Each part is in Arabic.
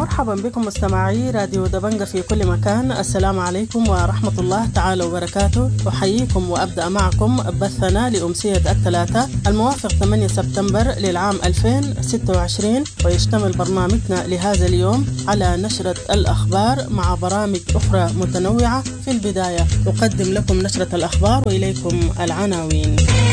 مرحبا بكم مستمعي راديو دبنجة في كل مكان. السلام عليكم ورحمة الله تعالى وبركاته. أحييكم وأبدأ معكم بثنا لأمسية الثلاثاء الموافق 8 سبتمبر للعام 2026، ويشتمل برنامجنا لهذا اليوم على نشرة الأخبار مع برامج أخرى متنوعة. في البداية أقدم لكم نشرة الأخبار وإليكم العناوين.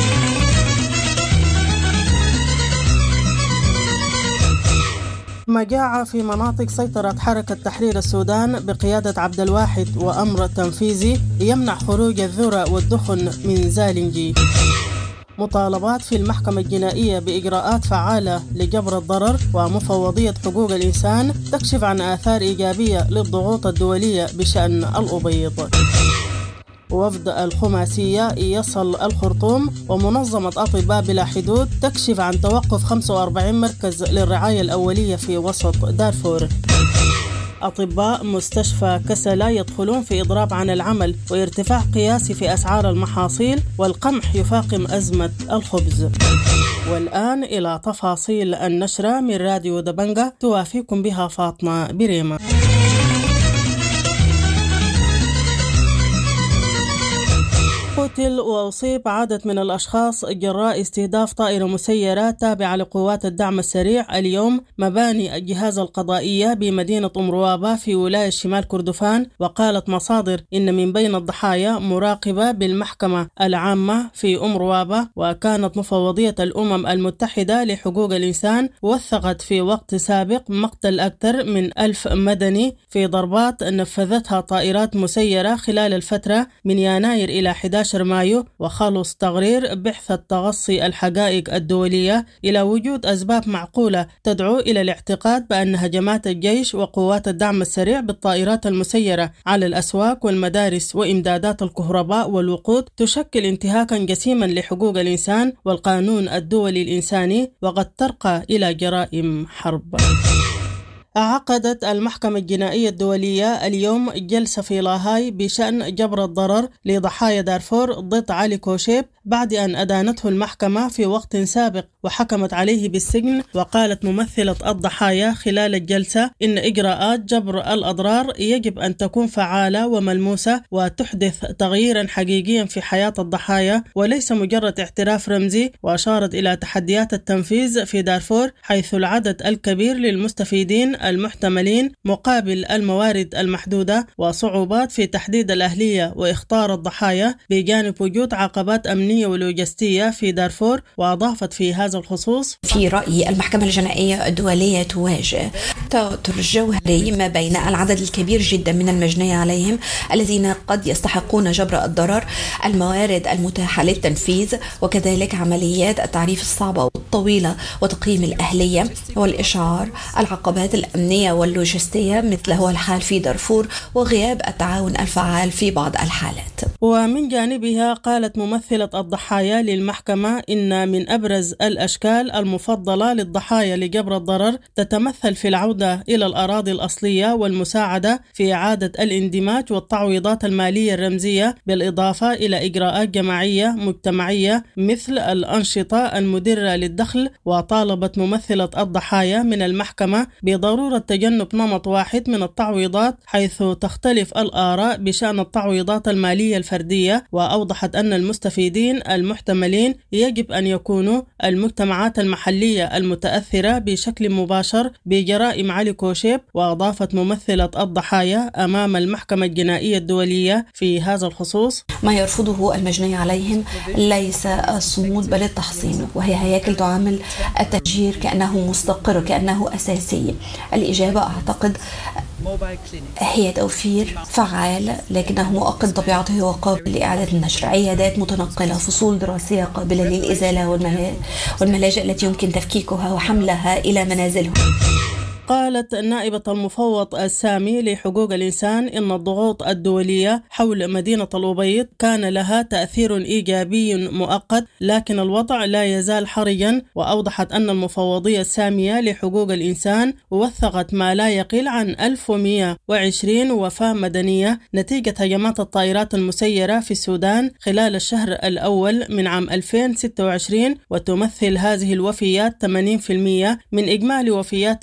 مجاعة في مناطق سيطرة حركة تحرير السودان بقيادة عبد الواحد وأمر تنفيذي يمنع خروج الذرة والدخن من زالنجي. مطالبات في المحكمة الجنائية بإجراءات فعالة لجبر الضرر، ومفوضية حقوق الإنسان تكشف عن آثار إيجابية للضغوط الدولية بشأن الأبيض. وفد الخماسية يصل الخرطوم، ومنظمة أطباء بلا حدود تكشف عن توقف 45 مركز للرعاية الأولية في وسط دارفور. أطباء مستشفى كسلا يدخلون في إضراب عن العمل، وارتفاع قياسي في أسعار المحاصيل، والقمح يفاقم أزمة الخبز. والآن إلى تفاصيل النشرة من راديو دبنجة، توافيكم بها فاطمة بريمة. قتل وأصيب عدد من الأشخاص جراء استهداف طائرة مسيرة تابعة لقوات الدعم السريع اليوم مباني الجهاز القضائية بمدينة أم روابة في ولاية شمال كردفان. وقالت مصادر إن من بين الضحايا مراقبة بالمحكمة العامة في أم روابة. وكانت مفوضية الأمم المتحدة لحقوق الإنسان وثقت في وقت سابق مقتل أكثر من 1000 مدني في ضربات نفذتها طائرات مسيرة خلال الفترة من يناير إلى 11 مايو. وخلص تقرير بحث التغصي الحقائق الدولية إلى وجود أسباب معقولة تدعو إلى الاعتقاد بأن هجمات الجيش وقوات الدعم السريع بالطائرات المسيرة على الأسواق والمدارس وإمدادات الكهرباء والوقود تشكل انتهاكا جسيما لحقوق الإنسان والقانون الدولي الإنساني، وقد ترقى إلى جرائم حرب. عقدت المحكمة الجنائية الدولية اليوم جلسة في لاهاي بشأن جبر الضرر لضحايا دارفور ضد علي كوشيب بعد أن أدانته المحكمة في وقت سابق وحكمت عليه بالسجن. وقالت ممثلة الضحايا خلال الجلسة إن إجراءات جبر الأضرار يجب أن تكون فعالة وملموسة وتحدث تغييرا حقيقيا في حياة الضحايا وليس مجرد اعتراف رمزي. وأشارت إلى تحديات التنفيذ في دارفور حيث العدد الكبير للمستفيدين المحتملين مقابل الموارد المحدودة، وصعوبات في تحديد الأهلية وإختار الضحايا بجانب وجود عقبات أمنية ولوجستية في دارفور. وأضافت في هذا الخصوص: في رأيي المحكمة الجنائية الدولية تواجه توتر جوهري ما بين العدد الكبير جدا من المجني عليهم الذين قد يستحقون جبر الضرر، الموارد المتاحة للتنفيذ، وكذلك عمليات التعريف الصعبة والطويلة وتقييم الأهلية والإشعار، العقبات الأمنية واللوجستية مثل هو الحال في دارفور، وغياب التعاون الفعال في بعض الحالات. ومن جانبها قالت ممثلة الضحايا للمحكمة إن من أبرز الأشكال المفضلة للضحايا لجبر الضرر تتمثل في العودة إلى الأراضي الأصلية والمساعدة في إعادة الاندماج والتعويضات المالية الرمزية، بالإضافة إلى إجراءات جماعية مجتمعية مثل الأنشطة المدرة للدخل. وطالبت ممثلة الضحايا من المحكمة بضرورة تجنب نمط واحد من التعويضات حيث تختلف الآراء بشأن التعويضات المالية الفردية. وأوضحت أن المستفيدين المحتملين يجب أن يكونوا المجتمعات المحلية المتأثرة بشكل مباشر بجرائم علي كوشيب. وأضافت ممثلة الضحايا أمام المحكمة الجنائية الدولية في هذا الخصوص: ما يرفضه المجني عليهم ليس الصمود بل التحصين، وهي هياكل تعامل التهجير كأنه مستقر كأنه أساسي. الإجابة أعتقد هي توفير فعال لكنه مؤقت طبيعته وقابل لإعادة النشر، عيادات متنقلة، فصول دراسية قابلة للإزالة والملاجئ التي يمكن تفكيكها وحملها إلى منازلهم. قالت نائبة المفوض السامي لحقوق الإنسان إن الضغوط الدولية حول مدينة الأبيض كان لها تأثير إيجابي مؤقت، لكن الوضع لا يزال حرجا. وأوضحت أن المفوضية السامية لحقوق الإنسان وثقت ما لا يقل عن 1120 وفاة مدنية نتيجة هجمات الطائرات المسيرة في السودان خلال الشهر الأول من عام 2026، وتمثل هذه الوفيات 80% من إجمالي وفيات المدنيين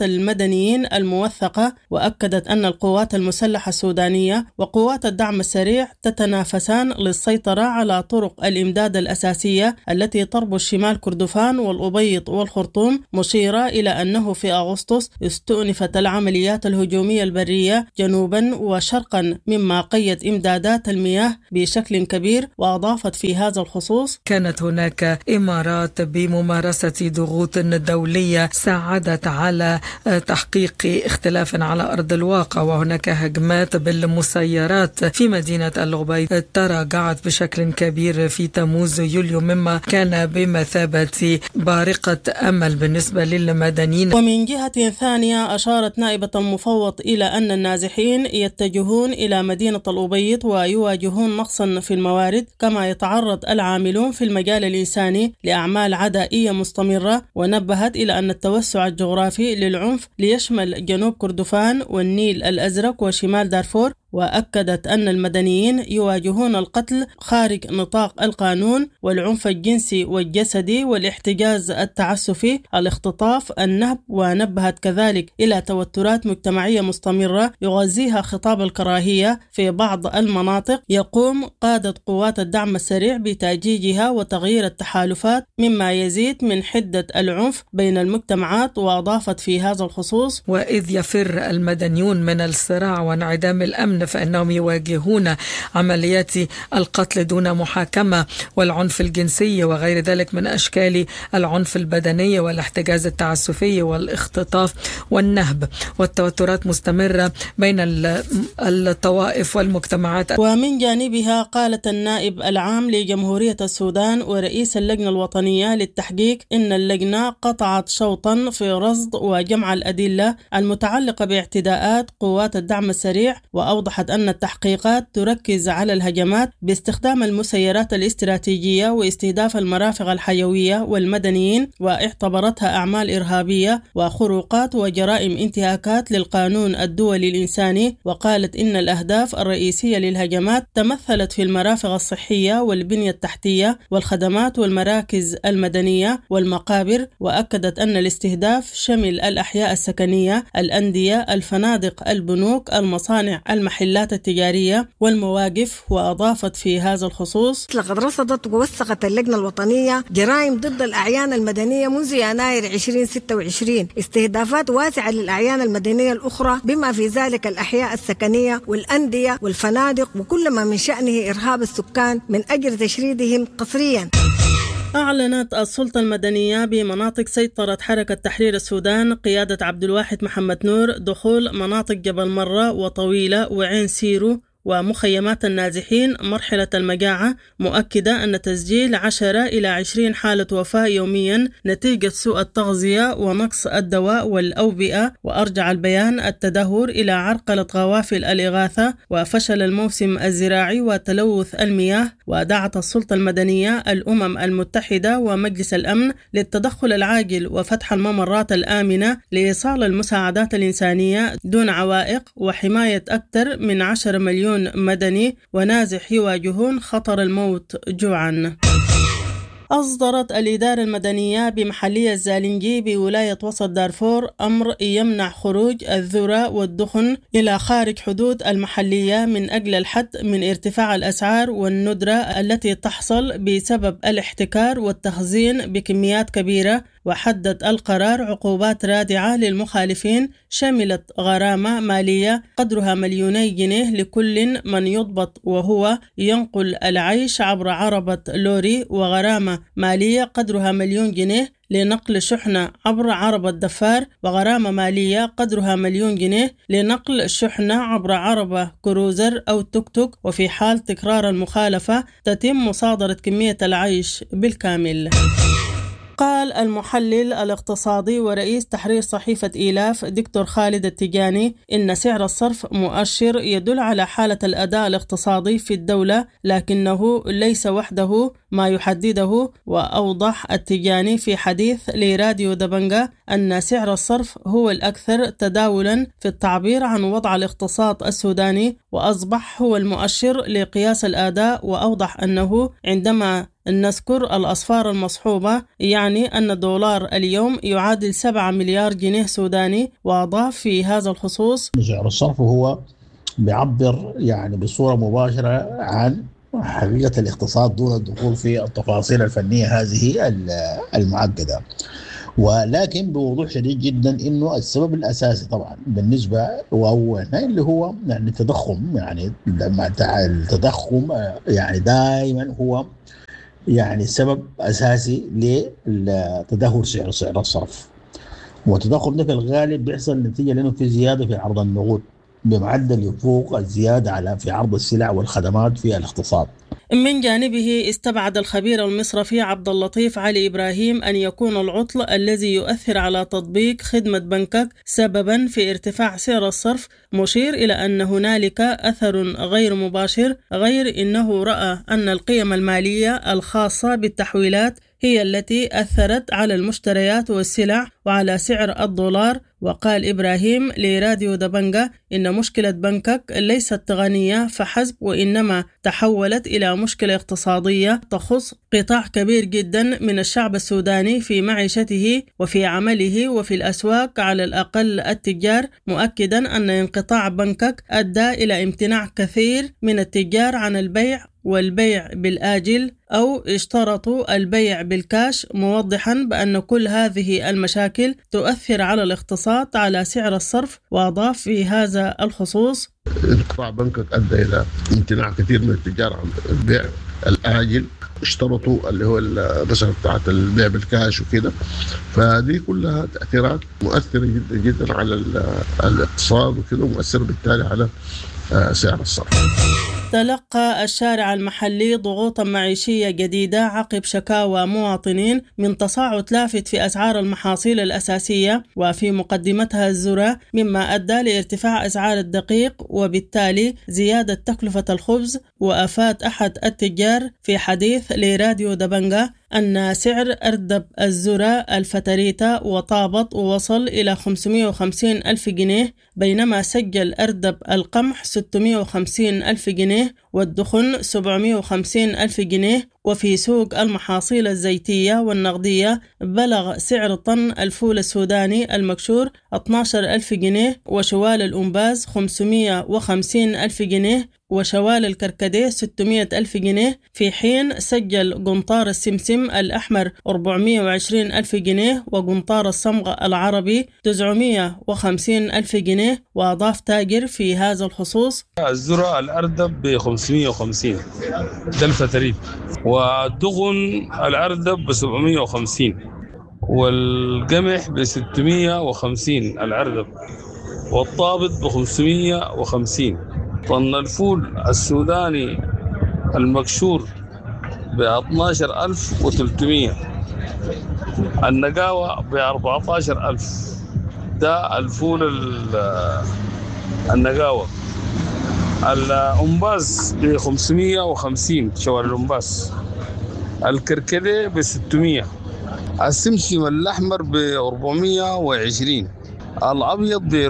المدنيين الموثقة، وأكدت أن القوات المسلحة السودانية وقوات الدعم السريع تتنافسان للسيطرة على طرق الإمداد الأساسية التي تربط شمال كردفان والأبيض والخرطوم، مشيرة إلى أنه في أغسطس استؤنفت العمليات الهجومية البرية جنوبا وشرقا مما قيد إمدادات المياه بشكل كبير. وأضافت في هذا الخصوص: كانت هناك إمارات بممارسة ضغوط دولية ساعدت على تحقيق اختلاف على أرض الواقع، وهناك هجمات بالمسيرات في مدينة الأبيض تراجعت بشكل كبير في تموز يوليو، مما كان بمثابة بارقة أمل بالنسبة للمدنيين. ومن جهة ثانية أشارت نائبة المفوض إلى أن النازحين يتجهون إلى مدينة الأبيض ويواجهون نقصا في الموارد، كما يتعرض العاملون في المجال الإنساني لأعمال عدائية مستمرة. ونبهت إلى أن التوسع الجغرافي للعنف ليشمل جنوب كردفان والنيل الأزرق وشمال دارفور، وأكدت أن المدنيين يواجهون القتل خارج نطاق القانون والعنف الجنسي والجسدي والاحتجاز التعسفي، الاختطاف، النهب. ونبهت كذلك إلى توترات مجتمعية مستمرة يغذيها خطاب الكراهية في بعض المناطق، يقوم قادة قوات الدعم السريع بتأجيجها وتغيير التحالفات مما يزيد من حدة العنف بين المجتمعات. وأضافت في هذا الخصوص: وإذ يفر المدنيون من الصراع وانعدام الأمن فإنهم يواجهون عمليات القتل دون محاكمة والعنف الجنسي وغير ذلك من أشكال العنف البدني والاحتجاز التعسفي والاختطاف والنهب، والتوترات مستمرة بين الطوائف والمجتمعات. ومن جانبها قالت النائب العام لجمهورية السودان ورئيس اللجنة الوطنية للتحقيق إن اللجنة قطعت شوطا في رصد وجمع الأدلة المتعلقة باعتداءات قوات الدعم السريع، وأوضحت أن التحقيقات تركز على الهجمات باستخدام المسيرات الاستراتيجية واستهداف المرافق الحيوية والمدنيين، واعتبرتها أعمال إرهابية وخروقات وجرائم انتهاكات للقانون الدولي الإنساني. وقالت إن الأهداف الرئيسية للهجمات تمثلت في المرافق الصحية والبنية التحتية والخدمات والمراكز المدنية والمقابر. وأكدت أن الاستهداف شمل الأحياء السكنية، الأندية، الفنادق، البنوك، المصانع، المحلات التجارية والمواقف. وأضافت في هذا الخصوص: لقد رصدت ووثقت اللجنة الوطنية جرائم ضد الأعيان المدنية منذ يناير 2026، استهدافات واسعة للأعيان المدنية الأخرى بما في ذلك الأحياء السكنية والأندية والفنادق وكل ما من شأنه إرهاب السكان من أجل تشريدهم قسريا. أعلنت السلطة المدنية بمناطق سيطرة حركة تحرير السودان قيادة عبد الواحد محمد نور دخول مناطق جبل مرة وطويلة وعين سيرو ومخيمات النازحين مرحلة المجاعة، مؤكدة أن تسجيل 10 إلى 20 حالة وفاة يوميا نتيجة سوء التغذية ونقص الدواء والأوبئة. وأرجع البيان التدهور إلى عرقلة غوافل الإغاثة وفشل الموسم الزراعي وتلوث المياه. ودعت السلطة المدنية الأمم المتحدة ومجلس الأمن للتدخل العاجل وفتح الممرات الآمنة لإيصال المساعدات الإنسانية دون عوائق وحماية أكثر من 10 مليون مدني ونازح يواجهون خطر الموت جوعا. أصدرت الإدارة المدنية بمحلية الزالنجي بولاية وسط دارفور أمر يمنع خروج الذرة والدخن إلى خارج حدود المحلية من أجل الحد من ارتفاع الأسعار والندرة التي تحصل بسبب الاحتكار والتخزين بكميات كبيرة. وحدد القرار عقوبات رادعة للمخالفين شملت غرامة مالية قدرها 2 جنيه لكل من يضبط وهو ينقل العيش عبر عربة لوري، وغرامة مالية قدرها 1,000,000 جنيه لنقل شحنة عبر عربة دفار، وغرامة مالية قدرها 1,000,000 جنيه لنقل شحنة عبر عربة كروزر أو توك توك. وفي حال تكرار المخالفة تتم مصادرة كمية العيش بالكامل. قال المحلل الاقتصادي ورئيس تحرير صحيفة إيلاف دكتور خالد التجاني إن سعر الصرف مؤشر يدل على حالة الأداء الاقتصادي في الدولة، لكنه ليس وحده ما يحدده. وأوضح التجاني في حديث لراديو دبنجة أن سعر الصرف هو الأكثر تداولا في التعبير عن وضع الاقتصاد السوداني، وأصبح هو المؤشر لقياس الأداء. وأوضح أنه عندما نذكر الأصفار المصحوبة يعني أن الدولار اليوم يعادل 7 مليار جنيه سوداني. وأضاف في هذا الخصوص: سعر الصرف هو بيعبر يعني بصورة مباشرة عن حقيقة الاقتصاد دون الدخول في التفاصيل الفنية هذه المعقدة، ولكن بوضوح شديد جدا انه السبب الاساسي طبعا بالنسبه اللي هو يعني التضخم. يعني التضخم يعني دائما هو يعني سبب اساسي لتدهور سعر الصرف، والتضخم ده في الغالب بيحصل نتيجه لانه في زياده في عرض النقود بمعدل يفوق الزياده في عرض السلع والخدمات في الاقتصاد. من جانبه استبعد الخبير المصرفي عبد اللطيف علي إبراهيم أن يكون العطل الذي يؤثر على تطبيق خدمة بنكك سببا في ارتفاع سعر الصرف، مشير إلى أن هنالك أثر غير مباشر، غير أنه رأى أن القيم المالية الخاصة بالتحويلات هي التي أثرت على المشتريات والسلع وعلى سعر الدولار. وقال إبراهيم لراديو دبنجة إن مشكلة بنكك ليست تقنية فحسب، وإنما تحولت إلى مشكلة اقتصادية تخص قطاع كبير جدا من الشعب السوداني في معيشته وفي عمله وفي الأسواق، على الأقل التجار، مؤكدا أن انقطاع بنكك أدى إلى امتناع كثير من التجار عن البيع والبيع بالآجل أو اشترطوا البيع بالكاش، موضحا بأن كل هذه المشاكل تؤثر على الاقتصاد على سعر الصرف. وأضاف في هذا الخصوص: انقطاع بنكك أدى إلى امتناع كثير من التجار عن البيع الآجل، اشترطوا اللي هو الرسالة بتاعت البيع بالكاش وكده. فدي كلها تأثيرات مؤثرة جدا جدا على الاقتصاد وكده، ومؤثرة بالتالي على سعر الصرف. تلقى الشارع المحلي ضغوطا معيشية جديدة عقب شكاوى مواطنين من تصاعد لافت في أسعار المحاصيل الأساسية وفي مقدمتها الذرة، مما أدى لارتفاع أسعار الدقيق وبالتالي زيادة تكلفة الخبز. وأفاد أحد التجار في حديث لراديو دبنجة أن سعر أردب الذرة الفتريتا وطابط ووصل إلى 550 ألف جنيه، بينما سجل أردب القمح 650 ألف جنيه والدخن 750 ألف جنيه. وفي سوق المحاصيل الزيتية والنقدية بلغ سعر طن الفول السوداني المكشور 12 ألف جنيه، وشوال الأنباز 550 ألف جنيه، وشوال الكركديه 600 ألف جنيه، في حين سجل قنطار السمسم الأحمر 420 ألف جنيه وقنطار الصمغ العربي 950 ألف جنيه. وأضاف تاجر في هذا الخصوص: الذرة الأردب ب 550 ده الفتريت، والدغن الأردب ب 750، والقمح ب 650 الأردب، والطابط ب 550. طن الفول السوداني المكشور ب 12300، النقاوة ب 14000. ده الفول النقاوة. الأنباز ب 550 شوال الأنباز، الكركديه ب 600، السمسم الأحمر ب 420، الأبيض ب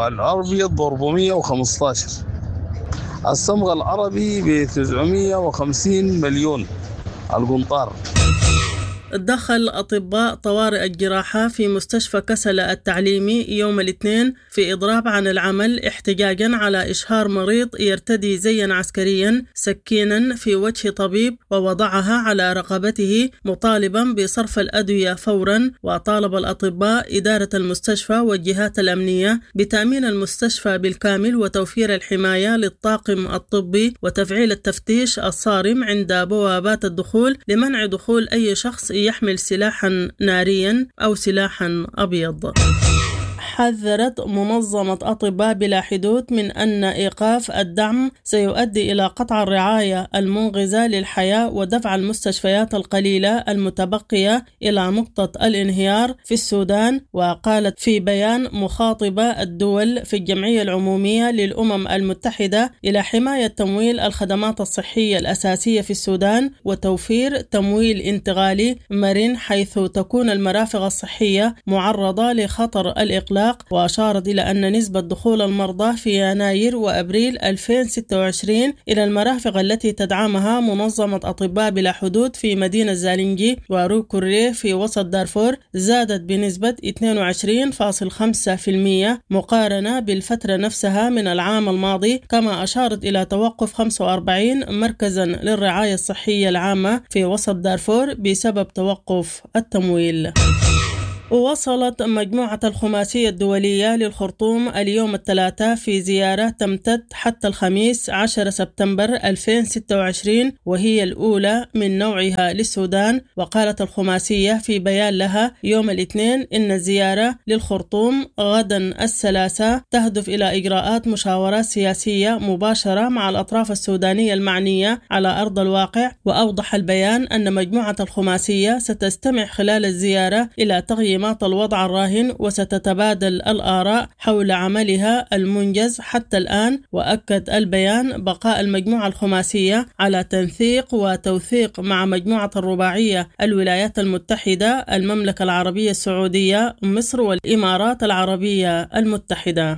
415، الصمغ العربي ب 950 مليون القنطار. دخل أطباء طوارئ الجراحة في مستشفى كسلة التعليمي يوم الاثنين في إضراب عن العمل احتجاجا على إشهار مريض يرتدي زيا عسكريا سكينا في وجه طبيب ووضعها على رقبته، مطالبا بصرف الأدوية فورا. وطالب الأطباء إدارة المستشفى والجهات الأمنية بتأمين المستشفى بالكامل وتوفير الحماية للطاقم الطبي وتفعيل التفتيش الصارم عند بوابات الدخول لمنع دخول أي شخص يحمل سلاحا ناريا أو سلاحا أبيض. حذرت منظمة أطباء بلا حدود من أن إيقاف الدعم سيؤدي إلى قطع الرعاية المنقذة للحياة ودفع المستشفيات القليلة المتبقية إلى نقطة الانهيار في السودان. وقالت في بيان مخاطبة الدول في الجمعية العمومية للأمم المتحدة إلى حماية تمويل الخدمات الصحية الأساسية في السودان وتوفير تمويل انتقالي مرن حيث تكون المرافق الصحية معرضة لخطر الإقلاق. وأشارت إلى أن نسبة دخول المرضى في يناير وأبريل 2026 إلى المرافق التي تدعمها منظمة أطباء بلا حدود في مدينة زالنجي وروكوري في وسط دارفور زادت بنسبة 22.5% مقارنة بالفترة نفسها من العام الماضي. كما أشارت إلى توقف 45 مركزا للرعاية الصحية العامة في وسط دارفور بسبب توقف التمويل. ووصلت مجموعة الخماسية الدولية للخرطوم اليوم الثلاثاء في زيارة تمتد حتى الخميس 10 سبتمبر 2026 وهي الأولى من نوعها للسودان. وقالت الخماسية في بيان لها يوم الاثنين إن الزيارة للخرطوم غدا الثلاثاء تهدف إلى إجراءات مشاورات سياسية مباشرة مع الأطراف السودانية المعنية على أرض الواقع. وأوضح البيان أن مجموعة الخماسية ستستمع خلال الزيارة إلى تقييمات الوضع الراهن وستتبادل الآراء حول عملها المنجز حتى الآن. وأكد البيان بقاء المجموعة الخماسية على تنسيق وتوثيق مع مجموعة الرباعية الولايات المتحدة، المملكة العربية السعودية، مصر والإمارات العربية المتحدة.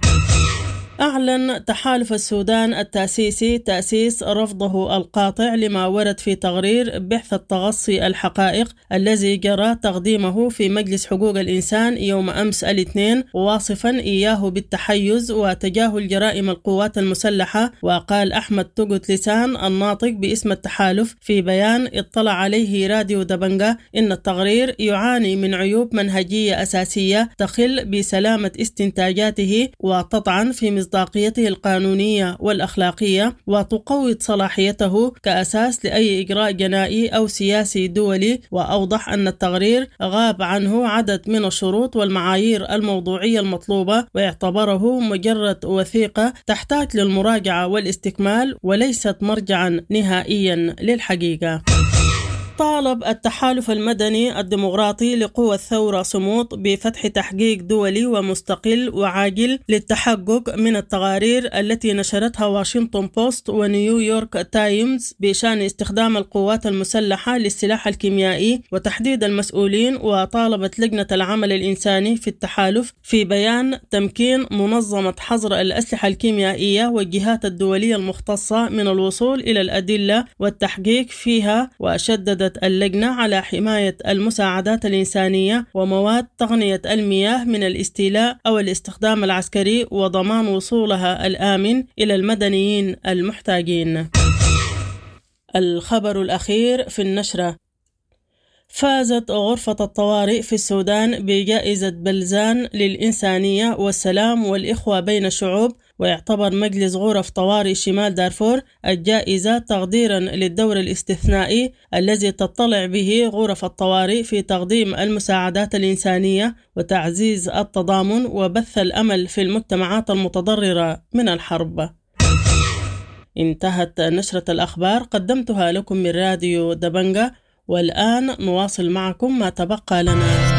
أعلن تحالف السودان التأسيسي تأسيس رفضه القاطع لما ورد في تقرير بحث التغصي الحقائق الذي جرى تقديمه في مجلس حقوق الإنسان يوم أمس الاثنين، واصفا إياه بالتحيز وتجاهل جرائم القوات المسلحة. وقال أحمد توغوت لسان الناطق باسم التحالف في بيان اطلع عليه راديو دبنجة إن التقرير يعاني من عيوب منهجية أساسية تخل بسلامة استنتاجاته وتطعن في مصداقيته القانونية والأخلاقية وتقوض صلاحيته كأساس لأي إجراء جنائي أو سياسي دولي. وأوضح أن التقرير غاب عنه عدد من الشروط والمعايير الموضوعية المطلوبة واعتبره مجرد وثيقة تحتاج للمراجعة والاستكمال وليست مرجعا نهائيا للحقيقة. طالب التحالف المدني الديمقراطي لقوى الثورة صمود بفتح تحقيق دولي ومستقل وعاجل للتحقق من التقارير التي نشرتها واشنطن بوست ونيويورك تايمز بشأن استخدام القوات المسلحة للسلاح الكيميائي وتحديد المسؤولين. وطالبت لجنة العمل الإنساني في التحالف في بيان تمكين منظمة حظر الأسلحة الكيميائية والجهات الدولية المختصة من الوصول إلى الأدلة والتحقيق فيها. وشدد اللجنة على حماية المساعدات الإنسانية ومواد تقنية المياه من الاستيلاء أو الاستخدام العسكري وضمان وصولها الآمن إلى المدنيين المحتاجين. الخبر الأخير في النشرة: فازت غرفة الطوارئ في السودان بجائزة بلزان للإنسانية والسلام والإخوة بين الشعوب. ويعتبر مجلس غرف طوارئ شمال دارفور الجائزة تقديرا للدور الاستثنائي الذي تطلع به غرف الطوارئ في تقديم المساعدات الإنسانية وتعزيز التضامن وبث الأمل في المجتمعات المتضررة من الحرب. انتهت نشرة الأخبار قدمتها لكم من راديو دبنجة، والآن نواصل معكم ما تبقى لنا.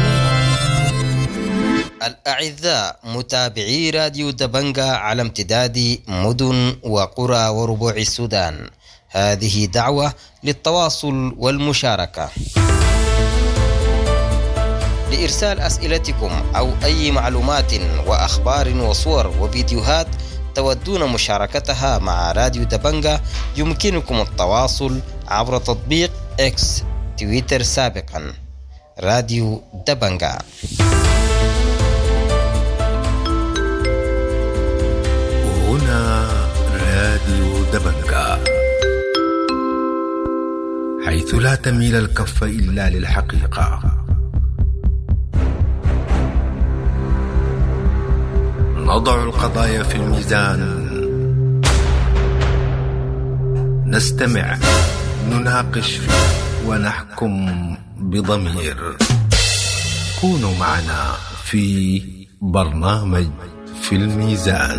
الأعزاء متابعي راديو دبنجة على امتداد مدن وقرى وربوع السودان، هذه دعوة للتواصل والمشاركة. لإرسال أسئلتكم أو أي معلومات وأخبار وصور وفيديوهات تودون مشاركتها مع راديو دبنجة يمكنكم التواصل عبر تطبيق إكس تويتر سابقا راديو دبنجة. هنا راديو دبنجة، حيث لا تميل الكف إلا للحقيقة. نضع القضايا في الميزان، نستمع، نناقش ونحكم بضمير. كونوا معنا في برنامج في الميزان.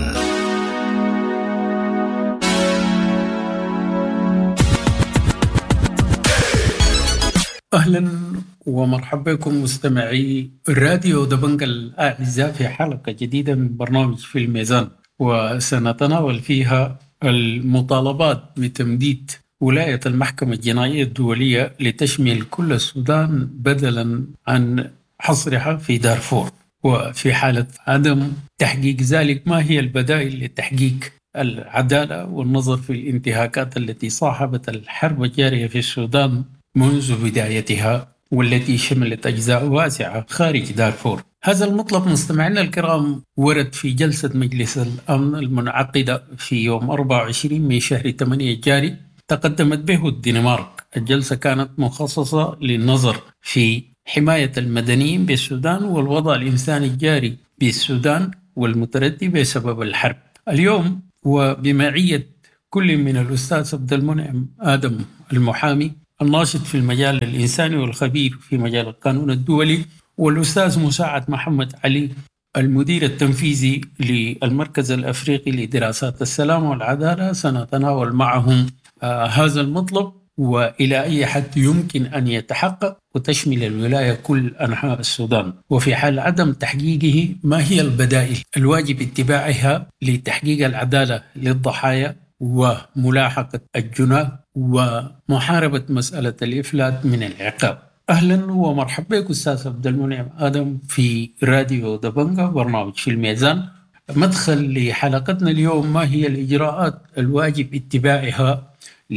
أهلا ومرحبا بكم مستمعي راديو دبنجة الأعزاء في حلقة جديدة من برنامج في الميزان، وسنتناول فيها المطالبات بتمديد ولاية المحكمة الجنائية الدولية لتشمل كل السودان بدلا عن حصرها في دارفور. وفي حالة عدم تحقيق ذلك، ما هي البدائل لتحقيق العدالة والنظر في الانتهاكات التي صاحبت الحرب الجارية في السودان منذ بدايتها، والتي شملت أجزاء واسعة خارج دارفور؟ هذا المطلب مستمعينا الكرام ورد في جلسة مجلس الأمن المنعقدة في يوم 24 من شهر 8 الجاري، تقدمت به الدنمارك. الجلسة كانت مخصصة للنظر في حماية المدنيين بالسودان والوضع الإنساني الجاري بالسودان والمتردي بسبب الحرب. اليوم وبمعية كل من الأستاذ عبد المنعم آدم المحامي الناشط في المجال الإنساني والخبير في مجال القانون الدولي، والأستاذ مساعد محمد علي المدير التنفيذي للمركز الأفريقي لدراسات السلام والعدالة، سنتناول معهم هذا المطلب وإلى أي حد يمكن أن يتحقق وتشمل الولاية كل أنحاء السودان، وفي حال عدم تحقيقه ما هي البدائل الواجب اتباعها لتحقيق العدالة للضحايا وملاحقة الجناه ومحاربة مسألة الإفلات من العقاب. أهلا ومرحبا بك أستاذ عبد المنعم آدم في راديو دبنجة برنامج في الميزان. مدخل لحلقتنا اليوم، ما هي الإجراءات الواجب اتباعها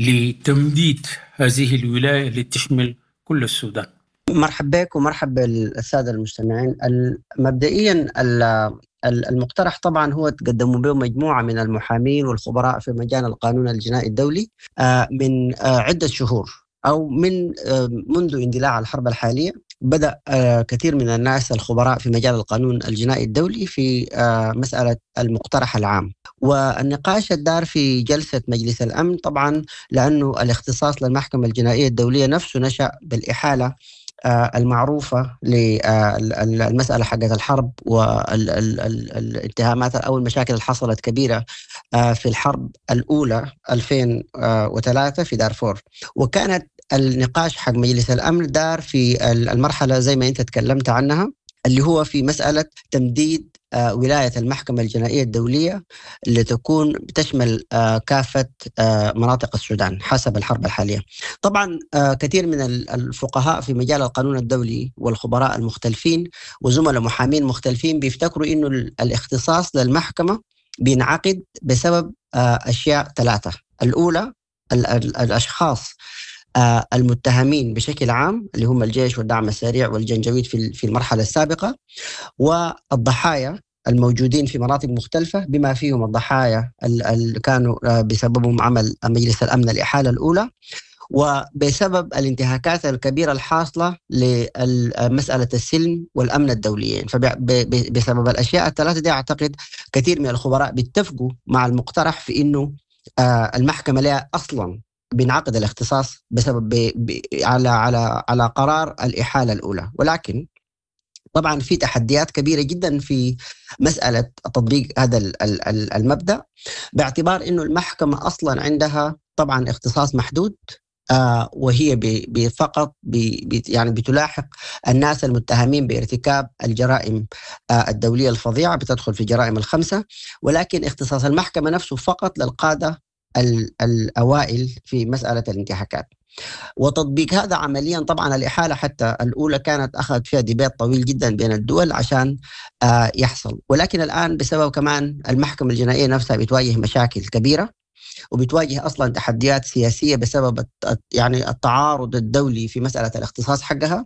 لتمديد هذه الولاية لتشمل كل السودان؟ مرحبا بك ومرحبا بالسادة المستمعين. مبدئيا المقترح طبعا هو تقدموا به مجموعة من المحامين والخبراء في مجال القانون الجنائي الدولي من عدة شهور، أو منذ اندلاع الحرب الحالية. بدأ كثير من الناس الخبراء في مجال القانون الجنائي الدولي في مسألة المقترح العام، والنقاش الدار في جلسة مجلس الأمن طبعا لأنه الاختصاص للمحكمة الجنائية الدولية نفسه نشأ بالإحالة المعروفة للمسألة حقت الحرب والاتهامات أو المشاكل اللي حصلت كبيرة في الحرب الأولى 2003 في دارفور. وكانت النقاش حق مجلس الأمن دار في المرحلة زي ما أنت تكلمت عنها، اللي هو في مسألة تمديد ولاية المحكمة الجنائية الدولية لتكون تشمل كافة مناطق السودان حسب الحرب الحالية. طبعا كثير من الفقهاء في مجال القانون الدولي والخبراء المختلفين وزملاء محامين مختلفين بيفتكروا إنه الاختصاص للمحكمة بينعقد بسبب أشياء ثلاثة. الأولى الأشخاص المتهمين بشكل عام اللي هم الجيش والدعم السريع والجنجويد في المرحلة السابقة، والضحايا الموجودين في مناطق مختلفة بما فيهم الضحايا اللي كانوا بسببهم عمل مجلس الأمن الإحالة الأولى، وبسبب الانتهاكات الكبيرة الحاصلة لمسألة السلم والأمن الدوليين. فبسبب الأشياء الثلاثة دي أعتقد كثير من الخبراء بيتفقوا مع المقترح في إنه المحكمة لها أصلاً بينعقد الاختصاص بسبب على قرار الإحالة الأولى. ولكن طبعا في تحديات كبيرة جدا في مسألة تطبيق هذا المبدأ، باعتبار إنه المحكمة أصلا عندها طبعا اختصاص محدود، وهي فقط يعني بتلاحق الناس المتهمين بارتكاب الجرائم الدولية الفظيعة، بتدخل في جرائم الخمسة. ولكن اختصاص المحكمة نفسه فقط للقادة الأوائل في مسألة الانتهاكات. وتطبيق هذا عمليا طبعا الإحالة حتى الأولى كانت أخذ فيها ديبيت طويل جدا بين الدول عشان يحصل. ولكن الآن بسبب كمان المحكمة الجنائية نفسها بتواجه مشاكل كبيرة، وبتواجه أصلا تحديات سياسية بسبب يعني التعارض الدولي في مسألة الاختصاص حقها،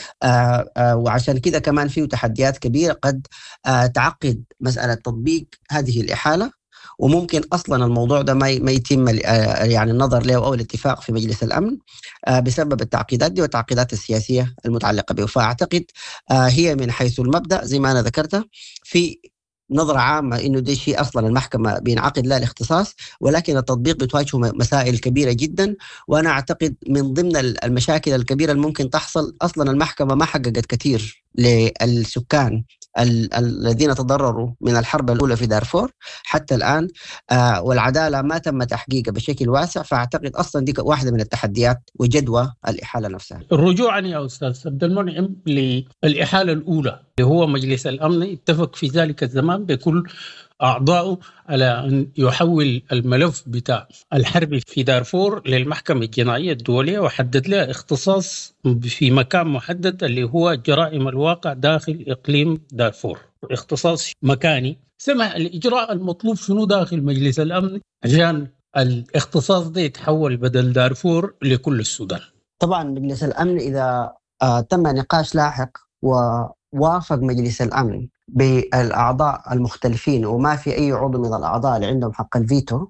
وعشان كده كمان فيه تحديات كبيرة قد تعقد مسألة تطبيق هذه الإحالة، وممكن أصلا الموضوع ده ما يتم يعني النظر له أو الاتفاق في مجلس الأمن بسبب التعقيدات دي والتعقيدات السياسية المتعلقة به. فأعتقد هي من حيث المبدأ زي ما أنا ذكرت في نظرة عامة إنه ده شيء أصلا المحكمة بينعقد لها الاختصاص، ولكن التطبيق بتواجهه مسائل كبيرة جدا. وأنا أعتقد من ضمن المشاكل الكبيرة اللي ممكن تحصل أصلا المحكمة ما حققت كثير للسكان الذين تضرروا من الحرب الأولى في دارفور حتى الآن، والعدالة ما تم تحقيقها بشكل واسع. فأعتقد أصلا دي واحدة من التحديات وجدوى الإحالة نفسها. رجوعا يا أستاذ عبد المنعم للإحالة الأولى اللي هو مجلس الأمن اتفق في ذلك الزمان بكل أعضائه على أن يحول الملف بتاع الحرب في دارفور للمحكمة الجنائية الدولية، وحدد لها اختصاص في مكان محدد اللي هو جرائم الواقع داخل إقليم دارفور، اختصاص مكاني. سمع الإجراء المطلوب شنو داخل مجلس الأمن عشان الاختصاص ده يتحول بدل دارفور لكل السودان؟ طبعا مجلس الأمن إذا تم نقاش لاحق ووافق مجلس الأمن بالأعضاء المختلفين وما في أي عضو من الأعضاء اللي عندهم حق الفيتو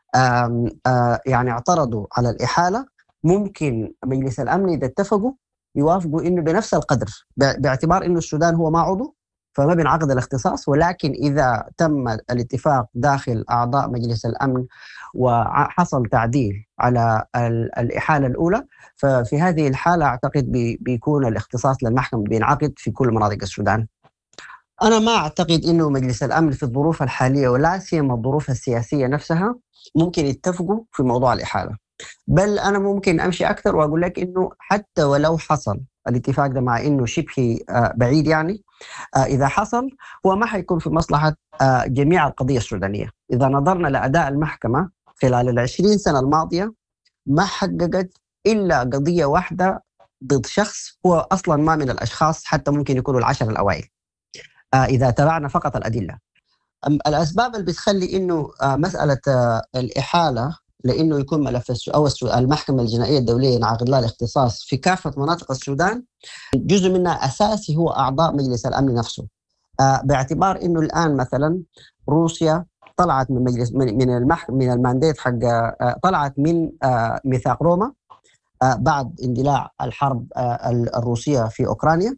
يعني اعترضوا على الإحالة، ممكن مجلس الأمن إذا اتفقوا يوافقوا إنه بنفس القدر، باعتبار إنه السودان هو ما عضو فما بينعقد الاختصاص. ولكن إذا تم الاتفاق داخل أعضاء مجلس الأمن وحصل تعديل على الإحالة الأولى، ففي هذه الحالة أعتقد بيكون الاختصاص للمحكمة بينعقد في كل مناطق السودان. أنا ما أعتقد إنه مجلس الأمن في الظروف الحالية ولا سيما الظروف السياسية نفسها ممكن يتفقوا في موضوع الإحالة، بل أنا ممكن أمشي أكثر وأقول لك إنه حتى ولو حصل الاتفاق ده مع إنه شبه بعيد، يعني إذا حصل هو ما حيكون في مصلحة جميع القضية السودانية. إذا نظرنا لأداء المحكمة خلال 20 سنة الماضية ما حققت إلا قضية واحدة ضد شخص هو أصلا ما من الأشخاص حتى ممكن يكونوا 10 الأوائل إذا تابعنا فقط الأدلة. الأسباب اللي بتخلي إنه مسألة الإحالة لأنه يكون ملف أو المحكمة الجنائية الدولية ينعقد لها الاختصاص في كافة مناطق السودان، جزء منها أساسي هو أعضاء مجلس الأمن نفسه، باعتبار إنه الآن مثلا روسيا طلعت من مجلس من المانديت حق طلعت من ميثاق روما بعد اندلاع الحرب الروسية في أوكرانيا،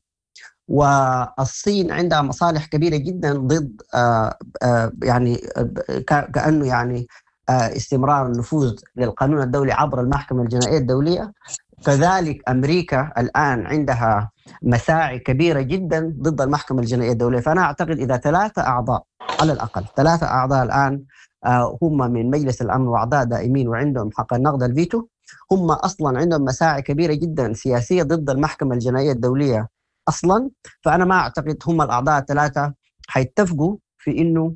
والصين عندها مصالح كبيرة جدا ضد يعني كأنه يعني استمرار النفوذ للقانون الدولي عبر المحكمة الجنائية الدولية. كذلك أمريكا الآن عندها مساعي كبيرة جدا ضد المحكمة الجنائية الدولية. فأنا أعتقد إذا 3 أعضاء على الأقل 3 أعضاء الآن هم من مجلس الأمن وأعضاء دائمين وعندهم حق النقد الفيتو، هم أصلا عندهم مساعي كبيرة جدا سياسية ضد المحكمة الجنائية الدولية أصلا. فأنا ما أعتقد هم الأعضاء 3 حيتفقوا في إنه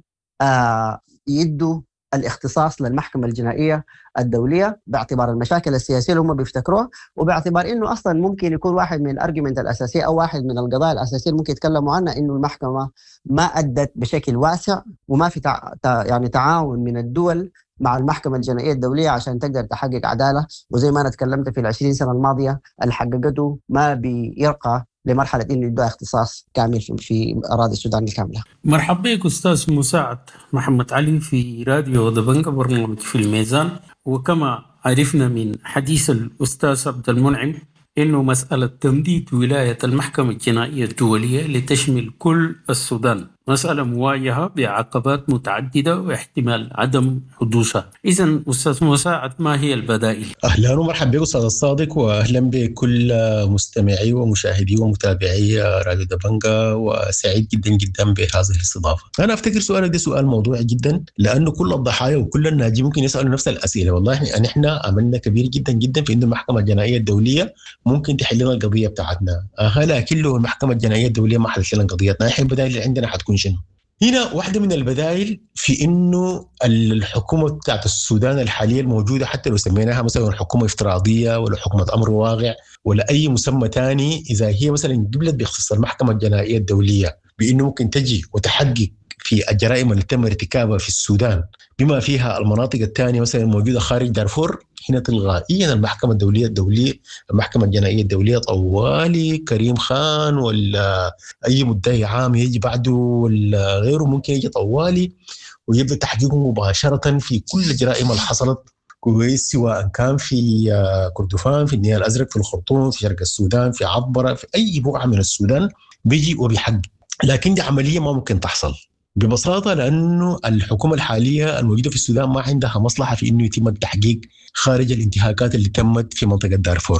يدوا الاختصاص للمحكمة الجنائية الدولية باعتبار المشاكل السياسية اللي هم بيفتكروها، وباعتبار إنه أصلا ممكن يكون واحد من الأرجمنت الأساسية أو واحد من القضايا الأساسية اللي ممكن يتكلموا عنها إنه المحكمة ما أدت بشكل واسع وما في يعني تعاون من الدول مع المحكمة الجنائية الدولية عشان تقدر تحقق عدالة. وزي ما أنا تكلمت في 20 سنة الماضية اللي حققته ما بيرقى لمرحلة إنه يدوها اختصاص كامل في أراضي السودان الكاملة. مرحبا بك أستاذ مساعد محمد علي في راديو دبنجة برنامج في الميزان. وكما عرفنا من حديث الأستاذ عبد المنعم إنه مسألة تمديد ولاية المحكمة الجنائية الدولية لتشمل كل السودان مسألة مواجهة بعقبات متعددة واحتمال عدم حدوثها. إذن أستاذ مساعد ما هي البدائل؟ أهلا ومرحبا بك أستاذ الصادق، وأهلا بكل مستمعي ومشاهدي ومتابعي راديو دبنجة، وسعيد جدا جدا بهذه الاستضافة. أنا أفتكر سؤالك ده سؤال موضوعي جدا، لأنه كل الضحايا وكل الناجين ممكن يسألوا نفس الأسئلة. والله نحن عملنا كبير جدا جدا في إنه المحكمة الجنائية الدولية ممكن تحل لنا القضية بتاعتنا، لكن لو المحكمة الجنائية الدولية ما حلت لنا قضيتنا، إحنا البدائل اللي عندنا حتكون شنو؟ هنا واحدة من البدائل في إنه الحكومة بتاعت السودان الحالية الموجودة، حتى لو سميناها مثلا حكومة افتراضية ولا حكومة أمر واقع ولا أي مسمى تاني، إذا هي مثلا قبلت باختصاص المحكمة الجنائية الدولية بإنه ممكن تجي وتحقق في الجرائم اللي تم ارتكابها في السودان بما فيها المناطق الثانية مثلا موجودة خارج دارفور، هنا تلقائيا المحكمة الدولية المحكمة الجنائية الدولية طوالي كريم خان ولا أي مدعي عام يجي بعده ولا غيره ممكن يجي طوالي ويبدأ تحقيقه مباشرة في كل الجرائم اللي حصلت كويس، سواء كان في كردفان، في النيل الأزرق، في الخرطوم، في شرق السودان، في عبرة، في أي بقعة من السودان بيجي وبيحقق. لكن دي عملية ما ممكن تحصل ببساطة، لأنه الحكومة الحالية الموجودة في السودان ما عندها مصلحة في إنه يتم التحقيق خارج الانتهاكات اللي تمت في منطقة دارفور.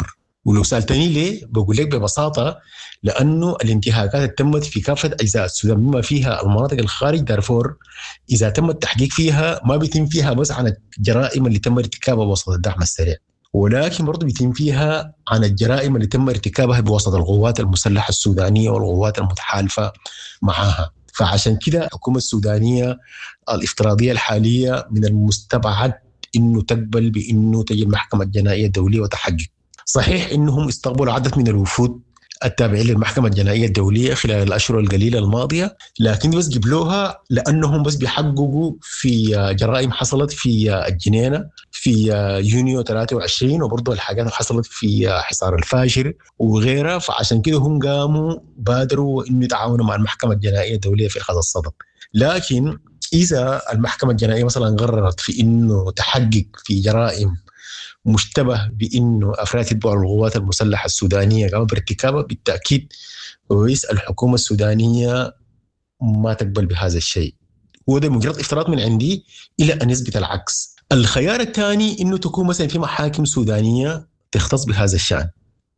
ولو سألتني ليه بقول لك ببساطة لأنه الانتهاكات تمت في كافة أجزاء السودان بما فيها المناطق الخارج دارفور، إذا تم التحقيق فيها ما بيتم فيها بس عن الجرائم اللي تم ارتكابها بواسطة الدعم السريع، ولكن برضو بيتم فيها عن الجرائم اللي تم ارتكابها بواسطة القوات المسلحة السودانية والقوات المتحالفة معها. فعشان كده الحكومة السودانية الافتراضية الحالية من المستبعد إنه تقبل بإنه تجي المحكمة الجنائية الدولية وتحقق. صحيح إنهم استقبلوا عدد من الوفود التابعين للمحكمة الجنائية الدولية خلال الأشهر القليلة الماضية، لكن بس جبلوها لأنهم بس بيحققوا في جرائم حصلت في الجنينة في يونيو 23 وبرضه الحاجات اللي حصلت في حصار الفاشر وغيرها. فعشان كده هم قاموا بادروا إنه يتعاونوا مع المحكمة الجنائية الدولية في أخذ الصدد. لكن إذا المحكمة الجنائية مثلا قررت في إنه تحقق في جرائم مشتبه بإنه أفراد يتبعوا القوات المسلحة السودانية قاموا بارتكابها، بالتأكيد رئيس الحكومة السودانية ما تقبل بهذا الشيء، وده مجرد افتراض من عندي إلى أن يثبت العكس. الخيار الثاني إنه تكون مثلا في محاكم سودانية تختص بهذا الشأن،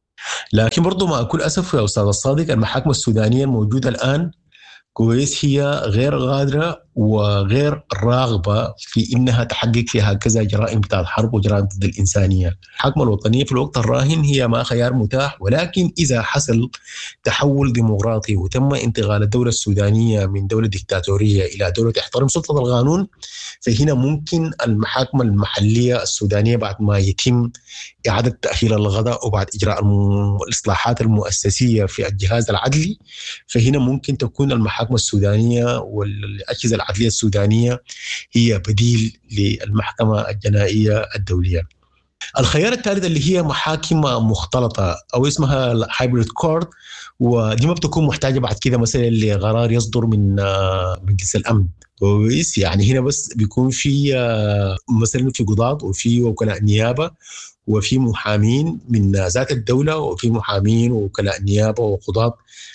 لكن برضو مع كل أسف يا أستاذ الصادق المحاكم السودانية الموجودة الآن كويس هي غير قادرة وغير راغبة في إنها تحقق في هكذا جرائم بتاعت حرب وجرائم ضد الإنسانية. الحكمة الوطنية في الوقت الراهن هي ما خيار متاح، ولكن إذا حصل تحول ديمقراطي وتم انتقال الدولة السودانية من دولة ديكتاتورية إلى دولة تحترم سلطة القانون، فهنا ممكن المحاكم المحلية السودانية بعد ما يتم إعادة تأهيل القضاء وبعد إجراء الإصلاحات المؤسسية في الجهاز العدلي، فهنا ممكن تكون المحاكم السودانية والأجهزة العدلية السودانية هي بديل للمحكمة الجنائية الدولية. الخيار الثالث اللي هي محاكم مختلطة أو اسمها هايبريد كورت، ودي ما بتكون محتاجة بعد كده مثلا لقرار يصدر من مجلس الأمن كويس. يعني هنا بس بيكون في مثلا في قضاة وفي وكلاء نيابة وفي محامين من ذات الدولة وفي محامين ووكلاء نيابة وقضاة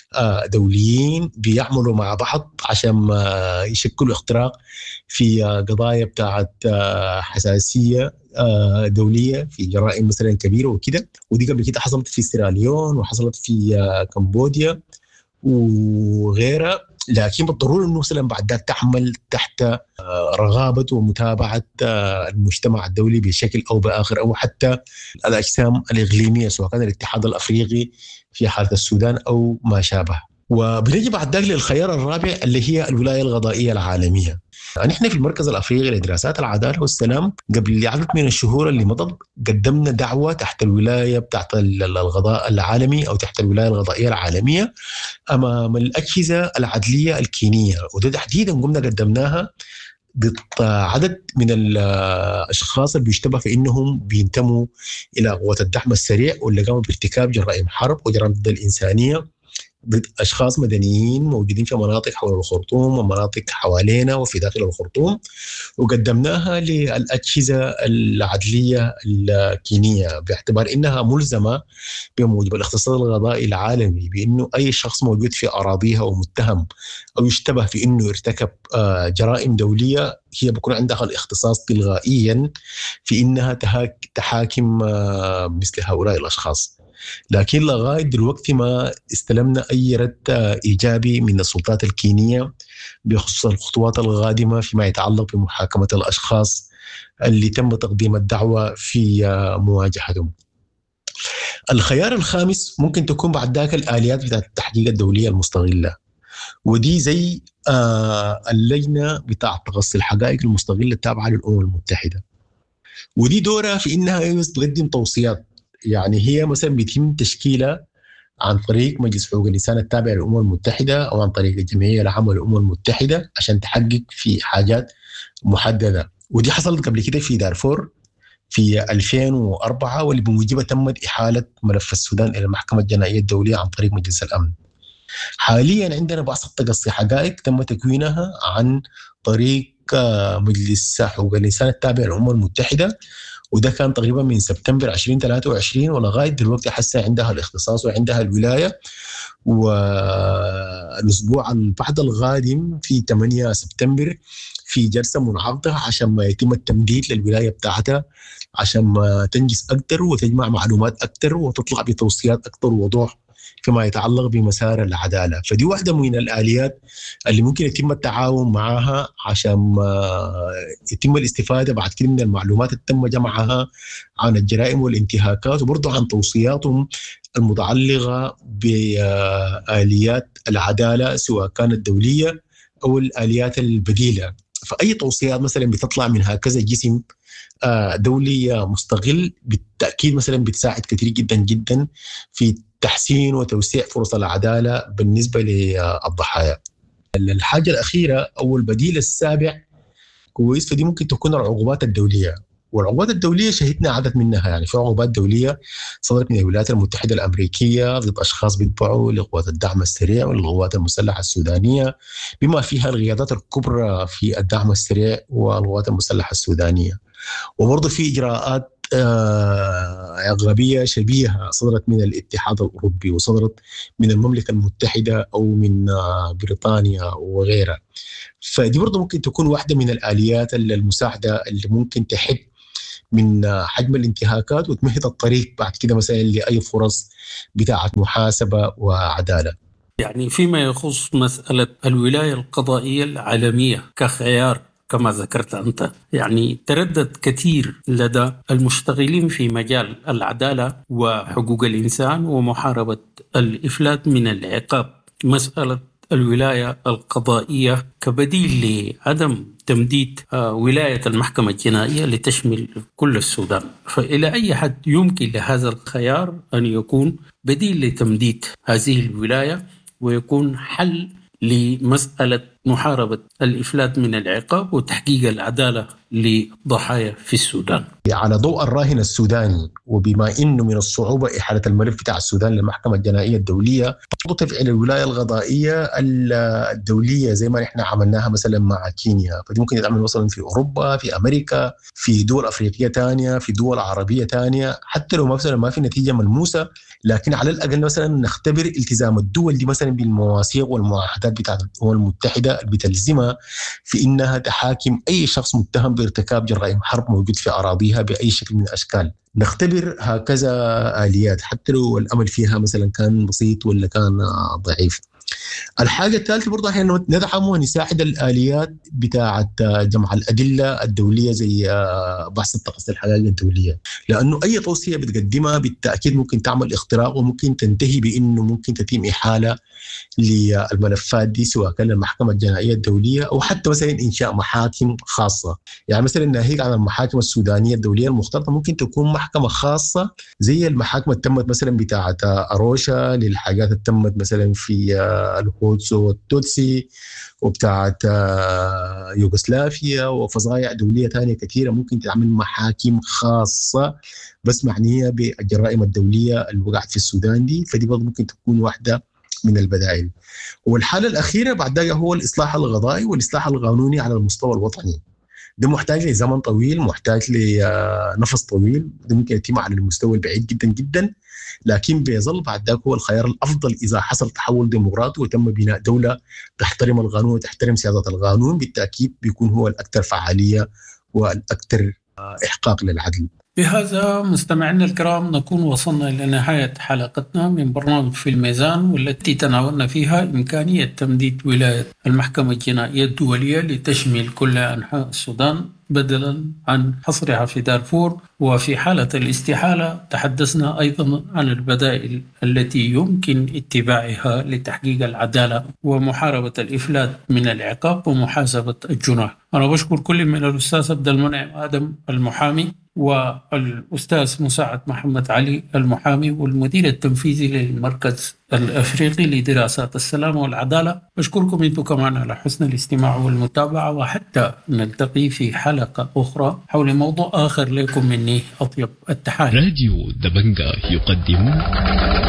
دوليين بيعملوا مع بعض عشان يشكلوا اختراق في قضايا بتاعت حساسية دولية في جرائم مثلا كبيرة وكده. ودي قبل كده حصلت في سيراليون وحصلت في كمبوديا وغيرها، لكن بالضرورة أنه مثلا بعد ذلك تعمل تحت رغابة ومتابعة المجتمع الدولي بشكل أو بآخر، أو حتى الأجسام الإقليمية سواء كان الاتحاد الأفريقي في حالة السودان أو ما شابه. وبنجي بعد ذلك للخيار الرابع اللي هي الولاية القضائية العالمية. نحن في المركز الأفريقي لدراسات العدالة والسلام قبل عدد من الشهور اللي مضت قدمنا دعوة تحت الولاية بتاعت القضاء العالمي أو تحت الولاية القضائية العالمية أمام الأجهزة العدلية الكينية، وده تحديدا قمنا قدمناها ضد عدد من الأشخاص اللي بيشتبه في إنهم بينتموا إلى قوات الدعم السريع واللي قاموا بارتكاب جرائم حرب وجرائم ضد الإنسانية ضد أشخاص مدنيين موجودين في مناطق حول الخرطوم ومناطق حوالينا وفي داخل الخرطوم، وقدمناها للأجهزة العدلية الكينية باعتبار إنها ملزمة بموجب الاختصاص القضائي العالمي بأنه أي شخص موجود في أراضيها ومتهم أو يشتبه في أنه ارتكب جرائم دولية هي بيكون عندها الاختصاص تلغائيا في إنها تحاكم مثل هؤلاء الأشخاص. لكن لغاية دلوقتي ما استلمنا أي رد إيجابي من السلطات الكينية بخصوص الخطوات القادمة فيما يتعلق بمحاكمة الأشخاص اللي تم تقديم الدعوة في مواجهتهم. الخيار الخامس ممكن تكون بعد ذاك الآليات بتاعت التحقيق الدولية المستغلة، ودي زي اللجنة بتاعت تقصي الحقائق المستغلة التابعة للأمم المتحدة، ودي دورها في إنها تقدم توصيات. يعني هي مثلا بيتم تشكيلها عن طريق مجلس حقوق الإنسان التابع للأمم المتحدة أو عن طريق الجمعية العامة للأمم المتحدة عشان تحقق في حاجات محددة. ودي حصلت قبل كده في دارفور في 2004 واللي بموجبها تمت إحالة ملف السودان إلى المحكمة الجنائية الدولية عن طريق مجلس الأمن. حاليا عندنا بعض تقصي حقائق تم تكوينها عن طريق مجلس حقوق الإنسان التابع للأمم المتحدة، وده كان تقريبا من سبتمبر 2023 ولغاية دلوقتي حسا عندها الاختصاص وعندها الولاية. والأسبوع بعد القادم في 8 سبتمبر في جلسة منعقدة عشان ما يتم التمديد للولاية بتاعتها، عشان ما تنجز أكثر وتجمع معلومات أكثر وتطلع بتوصيات أكثر ووضوح فيما يتعلق بمسار العدالة. فدي واحدة من الآليات اللي ممكن يتم التعاون معها عشان يتم الاستفادة بعد كده من المعلومات اللي تم جمعها عن الجرائم والانتهاكات، وبرضه عن توصياتهم المتعلقة بآليات العدالة سواء كانت دولية أو الآليات البديلة. فأي توصيات مثلا بتطلع من هكذا جسم دولي مستقل بالتأكيد مثلا بتساعد كثير جدا جدا في تحسين وتوسيع فرص العدالة بالنسبة للضحايا. الحاجة الأخيرة أو البديل السابع كويس، فدي ممكن تكون العقوبات الدولية. والعقوبات الدولية شهدنا عدد منها، يعني في عقوبات دولية صدرت من الولايات المتحدة الأمريكية ضد أشخاص بيتبعوا لقوات الدعم السريع والقوات المسلحة السودانية، بما فيها القيادات الكبرى في الدعم السريع والقوات المسلحة السودانية. وبرضه في إجراءات عقابية شبيهة صدرت من الاتحاد الأوروبي وصدرت من المملكة المتحدة أو من بريطانيا وغيرها. فدي برضه ممكن تكون واحدة من الآليات المساعدة اللي ممكن تحد من حجم الانتهاكات وتمهد الطريق بعد كده مثلا لأي فرص بتاعة محاسبة وعدالة. يعني فيما يخص مسألة الولاية القضائية العالمية كخيار كما ذكرت أنت، يعني تردد كثير لدى المشتغلين في مجال العدالة وحقوق الإنسان ومحاربة الإفلات من العقاب مسألة الولاية القضائية كبديل لعدم تمديد ولاية المحكمة الجنائية لتشمل كل السودان. فإلى أي حد يمكن لهذا الخيار أن يكون بديل لتمديد هذه الولاية ويكون حل لمسألة محاربة الإفلات من العقاب وتحقيق العدالة لضحايا في السودان؟ على ضوء الراهن السوداني، وبما إنه من الصعوبة إحالة الملف بتاع السودان للمحكمة الجنائية الدولية، تفعل الولاية القضائية الدولية زي ما نحن عملناها مثلا مع كينيا. فدي ممكن يتعمل مثلا في أوروبا، في أمريكا، في دول أفريقية تانية، في دول عربية تانية، حتى لو مثلا ما في نتيجة ملموسة، لكن على الأقل مثلا نختبر التزام الدول دي مثلا بالمواثيق والمعاهدات بتاعت الأمم المتحدة اللي بتلزمها في إنها تحاكم أي شخص متهم بارتكاب جرائم حرب موجود في أراضيها بأي شكل من الأشكال. نختبر هكذا آليات حتى لو الأمل فيها مثلا كان بسيط ولا كان ضعيف. الحاجة الثالثة برضه احنا ندعم ونساعد الآليات بتاعة جمع الأدلة الدولية زي بحث التقصي الحقائق الدولية، لأنه أي توصية بتقدمها بالتأكيد ممكن تعمل اختراق وممكن تنتهي بأنه ممكن تتم إحالة للملفات دي سواء كان المحكمة الجنائية الدولية أو حتى مثلا إنشاء محاكم خاصة. يعني مثلا ناهيك عن المحاكم السودانية الدولية المختلطة ممكن تكون محكمة خاصة زي المحاكم التمت مثلا بتاعة أروشا للحاجات التمت مثلا في الهوتسو والتوتسي وبتاعت يوغوسلافيا وفظايع دولية تانية كثيرة. ممكن تعمل محاكم خاصة بس معنية بالجرائم الدولية اللي وقعت في السودان دي. فدي برضه ممكن تكون واحدة من البدائل. والحالة الأخيرة بعد ذلك هو الإصلاح القضائي والإصلاح القانوني على المستوى الوطني. ده محتاج لزمن طويل، محتاج لنفس طويل، ده ممكن يتم على المستوى البعيد جدا جدا، لكن بيظل بعد ذلك هو الخيار الأفضل إذا حصل تحول ديمقراطي وتم بناء دولة تحترم القانون وتحترم سيادة القانون. بالتأكيد بيكون هو الأكثر فعالية والأكثر إحقاق للعدل. بهذا مستمعينا الكرام نكون وصلنا إلى نهاية حلقتنا من برنامج في الميزان، والتي تناولنا فيها إمكانية تمديد ولاية المحكمة الجنائية الدولية لتشمل كل أنحاء السودان بدلا عن حصرها في دارفور. وفي حالة الاستحالة تحدثنا أيضا عن البدائل التي يمكن اتباعها لتحقيق العدالة ومحاربة الإفلات من العقاب ومحاسبة الجناح. أنا بشكر كل من الأستاذ عبد المنعم آدم المحامي والأستاذ مساعد محمد علي المحامي والمدير التنفيذي للمركز الأفريقي لدراسات السلام والعدالة. أشكركم أنتم كمان على حسن الاستماع والمتابعة، وحتى نلتقي في حلقة أخرى حول موضوع آخر. لكم مني أطيب التحايا. راديو دبنجا يقدم